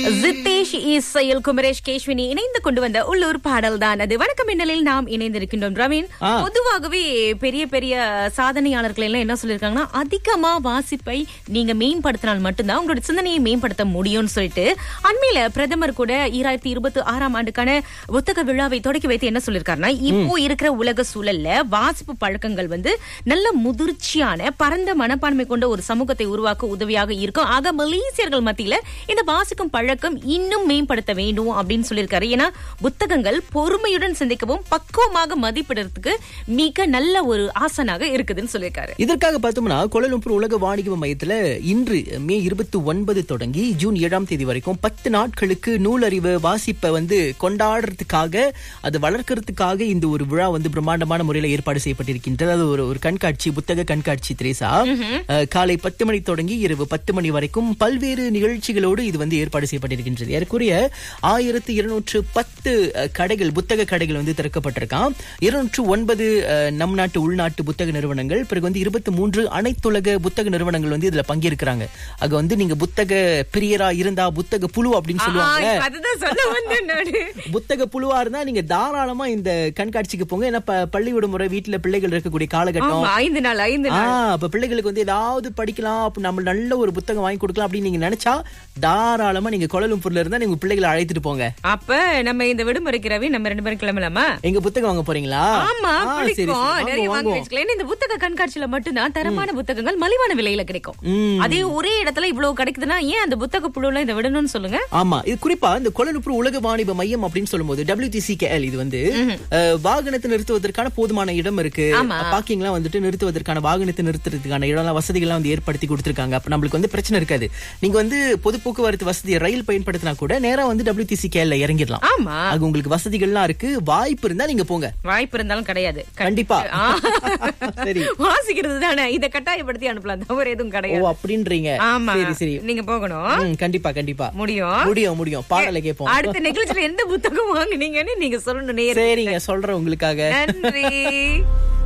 ஜித்தேஷ் இசையில் குமரேஷ் கேஷ்வினி இணைந்து கொண்டு வந்த உள்ளூர் பாடல் தான் அது. வணக்கம் மின்னலில் நாம் இணைந்திருக்கின்றோம். ரவீன், பொதுவாகவே பெரிய பெரிய சாதனையாளர்கள் எல்லாம் என்ன சொல்லிருக்காங்கன்னா, அதிகமா வாசிப்பை நீங்க மேம்படுத்தினால் மட்டும்தான் உங்களோட சிந்தனையை மேம்படுத்த முடியும்னு சொல்லிட்டு அண்மையில பிரதமர் கூட 2026ஆம் ஆண்டுக்கான புத்தக விழாவை தொடக்கி வைத்து என்ன சொல்லிருக்காருன்னா, இப்போ இருக்கிற உலக சூழல்ல வாசிப்பு பழக்கங்கள் நல்ல முதிர்ச்சியான பரந்த மனப்பான்மை கொண்ட ஒரு சமூகத்தை உருவாக்க உதவியாக இருக்கும். ஆக மலேசியர்கள் மத்தியில இந்த வாசிக்கும் பழக்கம் இன்னும் மேம்படுத்த வேண்டும் அப்படின்னு சொல்லியிருக்காரு. ஏன்னா புத்தகங்கள் பொறுமையுடன் சிந்திக்கவும் பக்குவமாக மதிப்பிடுறதுக்கு மிக நல்ல ஒரு ஆசனாக இருக்குதுன்னு சொல்லியிருக்காரு. இதற்காக பார்த்தோம்னா கோலாலம்பூர் உலக வாணிப மையத்துல இன்று மே 29 தொடங்கி ஜூன் 7ஆம் தேதி வரைக்கும் 10 நாட்களுக்கு நூலறிவு வாசிப்பை கொண்டாடுறதுக்காக, அதை வளர்க்கறதுக்காக இந்த ஒரு விழா பிரம்மாண்டமான முறையில் ஏற்பாடு செய்யப்பட்டிருக்கின்றது. அது ஒரு கண்காட்சி, புத்தக கண்காட்சி திரேசா. காலை 10 மணி தொடங்கி இரவு 10 மணி வரைக்கும் பல்வேறு நிகழ்ச்சிகளோடு இது ஏற்பாடு செய்யப்பட்டிருக்கின்றது. ஏறக்குறைய 1210 கடைகள், புத்தக கடைகள் திறக்கப்பட்டிருக்கான். 209 நம் நாட்டு உள்நாட்டு புத்தக நிறுவனங்கள், பிறகு 23 அனைத்துலக புத்தக நிறுவனங்கள் இதுல பங்கேற்கிறாங்க. அங்க நீங்க புத்தக பிரியரா இருந்தா புத்தக புழு அப்படின்னு சொல்லுவாங்க. புத்தக புழுவா இருந்தா நீங்க தாராளமா இந்த கண்காட்சிக்கு போங்க. ஏன்னா பள்ளி விடுமுறை, வீட்டுல பிள்ளைகள் இருக்கக்கூடிய காலகட்டம், 5 நாள் அப்ப பிள்ளைகளுக்கு ஏதாவது படிக்கலாம், நம்ம நல்ல ஒரு புத்தகம் வாங்கி கொடுக்கலாம் அப்படின்னு நீங்க நினைச்சா தாராளமா நீங்க கோலாலம்பூர்ல இருந்தா நீங்க பிள்ளைகளை அழைத்துட்டு போங்க. அப்ப நம்ம இந்த விடுமுறைக்கு ரவி நம்ம 2 பேரும் கிளம்பலாமா? எங்க புத்தகம் வாங்க போறீங்களா? ஆமா, நிறைய வாங்கி வச்சுக்கலாம். இந்த புத்தக கண்காட்சியில மட்டும்தான் தரமான புத்தகங்கள் மலிவான விலையில கிடைக்கும். அதே ஒரே இடத்துல இவ்வளவு கிடைக்குதுன்னா ஏன் அந்த புத்தக புழுல இதை விடணும்னு சொல்லுங்க. ஆமா, இது குறிப்பா இந்த கோலாலம்பூர் உலக வாணிப மையம் அப்படின்னு சொல்லும்போது WTCKL இது வாகனத்தை நிறுத்துவதற்கான போதுமான இடம் இருக்கு. பார்க்கிங் எல்லாம் நிறுத்துவதற்கான, வாகனத்தை நிறுத்துறதுக்கான இடம் வசதிகள் எல்லாம் ஏற்படுத்தி கொடுத்திருக்காங்க. அப்ப நம்மளுக்கு பிரச்சனை இருக்காது. நீங்க பொது போக்குவரத்து வசதி ரயில் பயன்படுத்தினா கூட நேரா WTCKL இறங்கிடலாம். அது உங்களுக்கு வசதிகள்லாம் இருக்கு. வாய்ப்பு இருந்தா நீங்க போங்க. வாய்ப்பு இருந்தாலும் கிடையாது, கண்டிப்பா. சரி, வாசிக்கிறது தானே, இதை கட்டாயப்படுத்தி அனுப்பலாம், தவிர எதுவும் கிடையாது. அப்படின்றீங்க. சரி சரி, நீங்க போகணும். கண்டிப்பா கண்டிப்பா முடியும். பாடலை கேட்போம். அடுத்த நிகழ்ச்சியில எந்த புத்தகம் வாங்குனீங்கன்னு நீங்க சொல்லணும். சரிங்க, சொல்றேன் உங்களுக்காக. நன்றி.